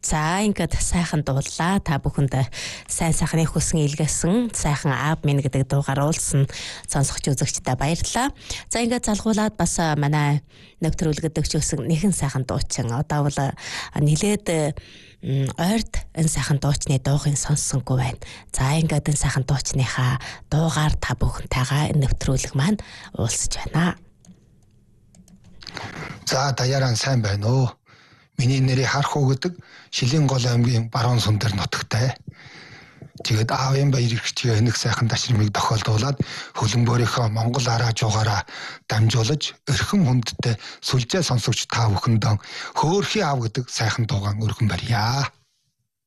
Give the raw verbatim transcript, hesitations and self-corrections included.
За ингээд сайхан дууллаа. Та бүхэнд сайн сайхны хүсн илгээсэн сайхан аав минь гэдэг дуугаар уулсан сонсогч үзэгчдээ баярлалаа. За ингээд залгуулад бас манай нэвтрүүлэг өгчөөсөн нэгэн сайхан дуучин одоо бол нилээд ойрд энэ сайхан дуучны дуугын сонссонгүй байна. За ингээд энэ сайхан дуучныхаа дуугаар та бүхэнтэйгээ энэ нэвтрүүлэг маань уулзж байна. За даяараа сайн байна уу? Миний нэрийг Хархуу гэдэг Шилийн гол аймгийн Баруун сум дээр нутагтай. Тэгээд аавын баяр ихчгээ нэг сайхан ташрамыг тохиолдуулаад хөлбөмбөрийнхөө Монгол араа жуугаараа дамжуулж өрхөн хүндтэй сүлжээ сонсогч та бүхэндээ хөөрхий аав гэдэг сайхан дуугаан өргөн барья.